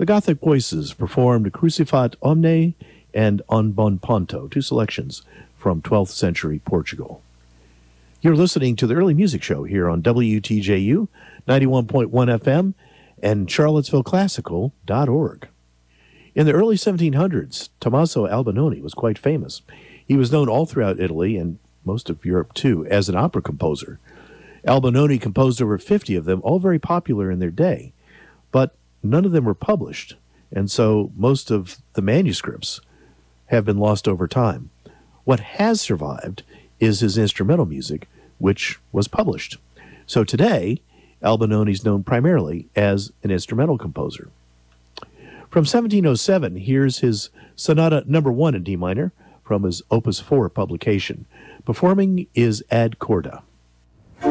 The Gothic Voices performed Crucifat Omne and On Bon Ponto, two selections from 12th century Portugal. You're listening to the Early Music Show here on WTJU 91.1 FM and charlottesvilleclassical.org. In the early 1700s, Tommaso Albinoni was quite famous. He was known all throughout Italy and most of Europe, too, as an opera composer. Albinoni composed over 50 of them, all very popular in their day, but none of them were published, and so most of the manuscripts have been lost over time. What has survived is his instrumental music, which was published. So today, Albinoni is known primarily as an instrumental composer. From 1707, here's his Sonata No. 1 in D minor from his Opus 4 publication. Performing is Ad Corda.